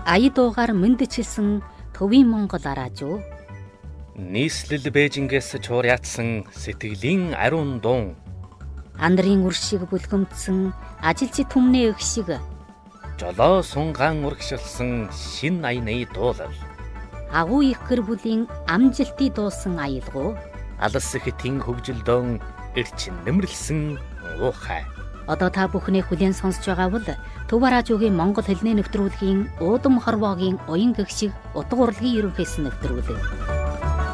Аяд мэндчилсэн төвийн Монгол араажуу. Нийслэл Бээжингээс чуур ятсан сэтгэлийн ариун дуун. Андрын үр шиг бүлгэмдсэн ажилчид түмнээ өх шиг. Жолоо сунгаан урагшилсан шин аяны дуулал. Агуу их гэр бүлийн амжилтыг дуусан аялгуу. Алс хэтийн хөгжилдөн эрчин нэмэрлсэн уухай. Одоо та бүхний хүлээн сонсож байгаа бол Төв араажуугийн Монгол хэлний нэвтрүүлгийн уудам хорвоогийн уян гэгшиг утга урлагийн ерөнхийс нэвтрүүлэг.